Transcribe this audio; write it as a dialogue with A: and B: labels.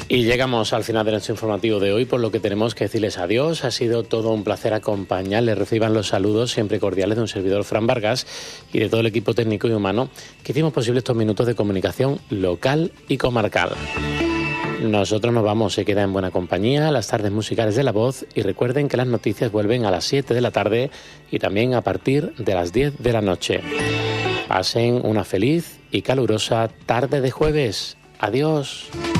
A: Y llegamos al final de nuestro informativo de hoy, por lo que tenemos que decirles adiós. Ha sido todo un placer acompañarles. Reciban los saludos siempre cordiales de un servidor, Fran Vargas, y de todo el equipo técnico y humano que hicimos posible estos minutos de comunicación local y comarcal. Nosotros nos vamos, se queda en buena compañía, las tardes musicales de La Voz, y recuerden que las noticias vuelven a las 7 de la tarde y también a partir de las 10 de la noche. Pasen una feliz y calurosa tarde de jueves. Adiós.